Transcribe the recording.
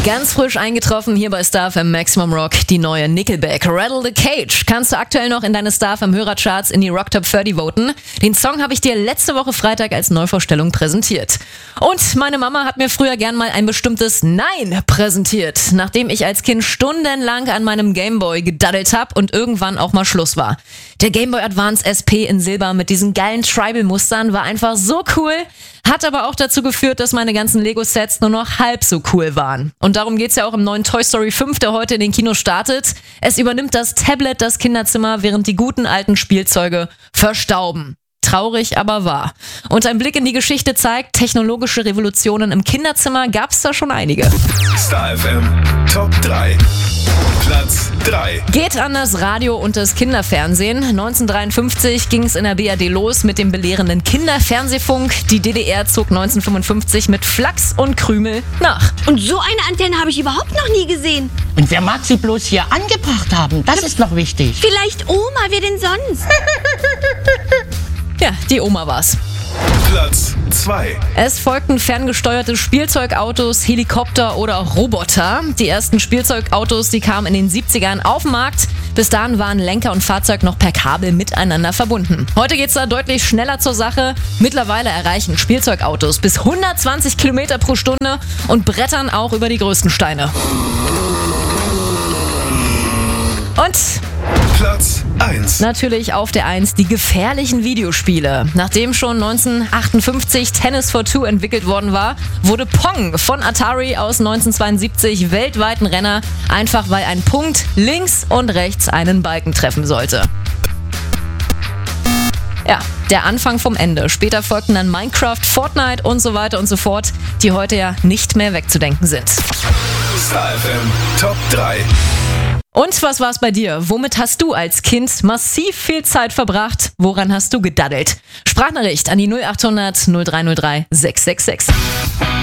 Ganz frisch eingetroffen hier bei Star FM Maximum Rock, die neue Nickelback, Rattle the Cage. Kannst du aktuell noch in deine Star FM Hörercharts in die Rock Top 30 voten. Den Song habe ich dir letzte Woche Freitag als Neuvorstellung präsentiert. Und meine Mama hat mir früher gern mal ein bestimmtes Nein präsentiert, nachdem ich als Kind stundenlang an meinem Gameboy gedaddelt habe und irgendwann auch mal Schluss war. Der Gameboy Advance SP in Silber mit diesen geilen Tribal-Mustern war einfach so cool, hat aber auch dazu geführt, dass meine ganzen Lego-Sets nur noch halb so cool waren. Und darum geht's ja auch im neuen Toy Story 5, der heute in den Kinos startet. Es übernimmt das Tablet das Kinderzimmer, während die guten alten Spielzeuge verstauben. Traurig, aber wahr. Und ein Blick in die Geschichte zeigt, technologische Revolutionen im Kinderzimmer gab's da schon einige. Star FM Top 3. Platz 3. Geht an das Radio und das Kinderfernsehen. 1953 ging es in der BRD los mit dem belehrenden Kinderfernsehfunk. Die DDR zog 1955 mit Flachs und Krümel nach. Und so eine Antenne habe ich überhaupt noch nie gesehen. Und wer mag sie bloß hier angebracht haben? Das ist noch wichtig. Vielleicht Oma, wer denn sonst? Ja, die Oma war's. Platz 2. Es folgten ferngesteuerte Spielzeugautos, Helikopter oder auch Roboter. Die ersten Spielzeugautos, die kamen in den 70ern auf den Markt. Bis dahin waren Lenker und Fahrzeug noch per Kabel miteinander verbunden. Heute geht's da deutlich schneller zur Sache. Mittlerweile erreichen Spielzeugautos bis 120 Kilometer pro Stunde und brettern auch über die größten Steine. Und Platz 1. natürlich auf der 1 die gefährlichen Videospiele. Nachdem schon 1958 Tennis for Two entwickelt worden war, wurde Pong von Atari aus 1972 weltweit ein Renner, einfach weil ein Punkt links und rechts einen Balken treffen sollte. Ja, der Anfang vom Ende. Später folgten dann Minecraft, Fortnite und so weiter und so fort, die heute ja nicht mehr wegzudenken sind. Star FM Top 3. Und was war's bei dir? Womit hast du als Kind massiv viel Zeit verbracht? Woran hast du gedaddelt? Sprachnachricht an die 0800 0303 666.